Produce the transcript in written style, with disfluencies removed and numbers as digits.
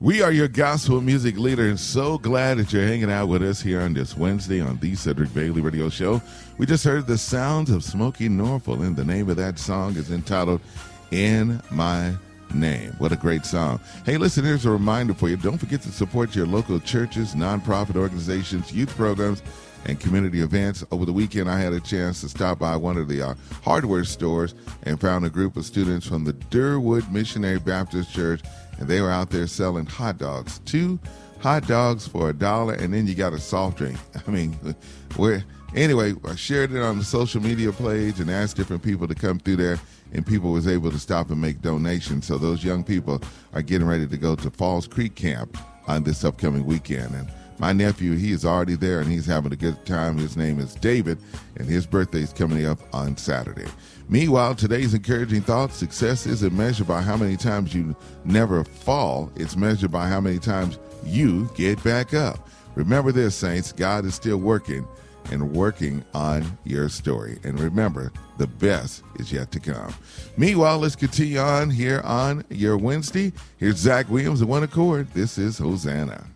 We are your gospel music leader, and so glad that you're hanging out with us here on this Wednesday on the Cedric Bailey Radio Show. We just heard the sounds of Smokey Norfolk, and the name of that song is entitled In My Name. What a great song. Hey, listen, here's a reminder for you. Don't forget to support your local churches, nonprofit organizations, youth programs, and community events. Over the weekend, I had a chance to stop by one of the hardware stores and found a group of students from the Durwood Missionary Baptist Church, and they were out there selling hot dogs. 2 hot dogs for $1, and then you got a soft drink. I mean, anyway, I shared it on the social media page and asked different people to come through there, and people was able to stop and make donations. So those young people are getting ready to go to Falls Creek Camp on this upcoming weekend. And my nephew, he is already there, and he's having a good time. His name is David, and his birthday is coming up on Saturday. Meanwhile, today's encouraging thought: success isn't measured by how many times you never fall. It's measured by how many times you get back up. Remember this, saints, God is still working and working on your story. And remember, the best is yet to come. Meanwhile, let's continue on here on your Wednesday. Here's Zach Williams and One Accord. This is Hosanna.